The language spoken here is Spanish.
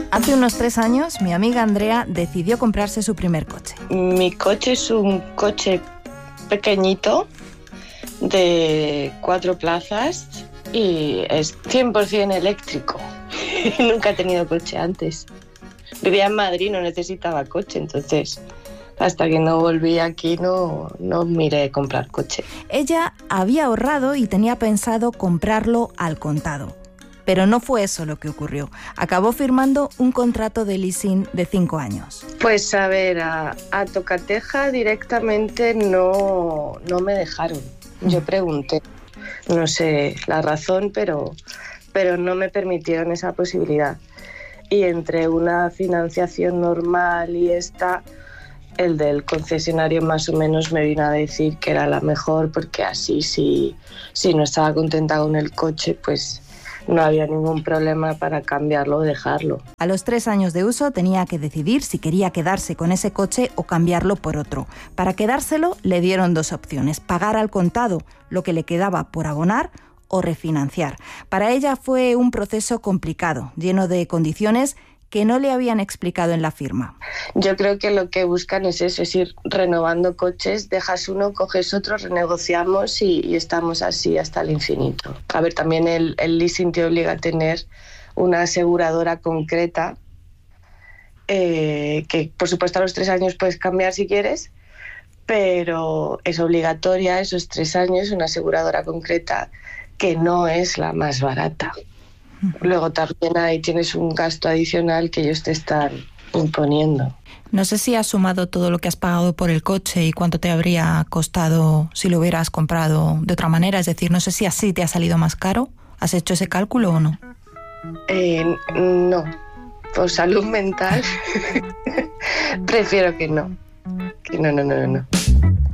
Hace unos 3 años, mi amiga Andrea decidió comprarse su primer coche. Mi coche es un coche pequeñito de 4 plazas y es 100% eléctrico. Nunca he tenido coche antes. Vivía en Madrid, no necesitaba coche, entonces hasta que no volví aquí no miré comprar coche. Ella había ahorrado y tenía pensado comprarlo al contado. Pero no fue eso lo que ocurrió. Acabó firmando un contrato de leasing de 5 años. Pues a ver, a Tocateja directamente no me dejaron. Yo pregunté, no sé la razón, pero no me permitieron esa posibilidad. Y entre una financiación normal y esta, el del concesionario más o menos me vino a decir que era la mejor, porque así si no estaba contenta con el coche, pues no había ningún problema para cambiarlo o dejarlo. A los 3 años de uso tenía que decidir si quería quedarse con ese coche o cambiarlo por otro. Para quedárselo le dieron 2 opciones: pagar al contado lo que le quedaba por abonar o refinanciar. Para ella fue un proceso complicado, lleno de condiciones que no le habían explicado en la firma. Yo creo que lo que buscan es eso, es ir renovando coches, dejas uno, coges otro, renegociamos y estamos así hasta el infinito. A ver, también el leasing te obliga a tener una aseguradora concreta, que por supuesto a los 3 años puedes cambiar si quieres, pero es obligatoria esos 3 años una aseguradora concreta que no es la más barata. Luego también ahí tienes un gasto adicional que ellos te están imponiendo. No sé si has sumado todo lo que has pagado por el coche y cuánto te habría costado si lo hubieras comprado de otra manera. Es decir, no sé si así te ha salido más caro. ¿Has hecho ese cálculo o no? No. Por salud mental prefiero que no. Que no.